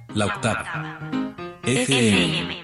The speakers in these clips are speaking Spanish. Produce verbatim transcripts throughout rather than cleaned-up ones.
La Octava F M.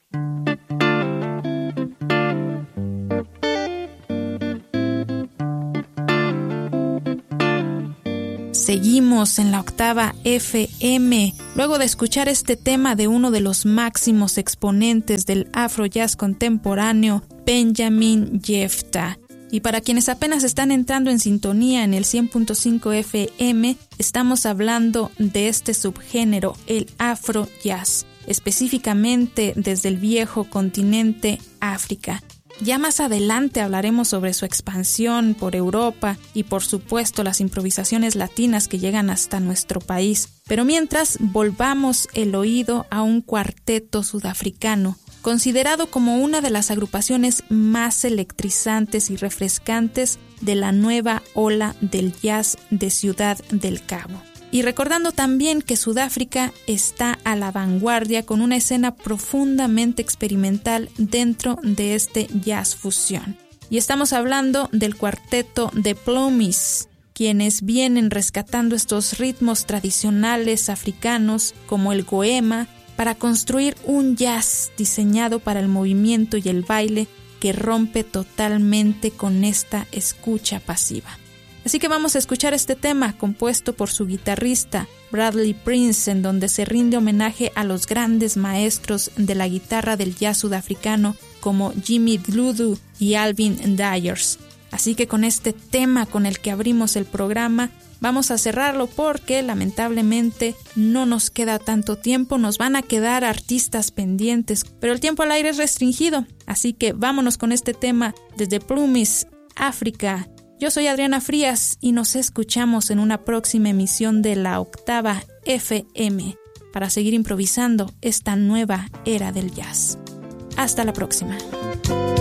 Seguimos en La Octava F M, luego de escuchar este tema de uno de los máximos exponentes del afro jazz contemporáneo, Benjamin Jephthah. Y para quienes apenas están entrando en sintonía en el cien punto cinco F M, estamos hablando de este subgénero, el afro jazz, específicamente desde el viejo continente África. Ya más adelante hablaremos sobre su expansión por Europa y por supuesto las improvisaciones latinas que llegan hasta nuestro país. Pero mientras, volvamos el oído a un cuarteto sudafricano, considerado como una de las agrupaciones más electrizantes y refrescantes de la nueva ola del jazz de Ciudad del Cabo. Y recordando también que Sudáfrica está a la vanguardia con una escena profundamente experimental dentro de este jazz fusión. Y estamos hablando del cuarteto de Plumies, quienes vienen rescatando estos ritmos tradicionales africanos como el goema para construir un jazz diseñado para el movimiento y el baile que rompe totalmente con esta escucha pasiva. Así que vamos a escuchar este tema compuesto por su guitarrista Bradley Prince, en donde se rinde homenaje a los grandes maestros de la guitarra del jazz sudafricano como Jimmy Dludu y Alvin Dyers. Así que con este tema con el que abrimos el programa vamos a cerrarlo porque lamentablemente no nos queda tanto tiempo, nos van a quedar artistas pendientes, pero el tiempo al aire es restringido, así que vámonos con este tema desde Plumies, África. Yo soy Adriana Frías y nos escuchamos en una próxima emisión de La Octava F M para seguir improvisando esta nueva era del jazz. Hasta la próxima.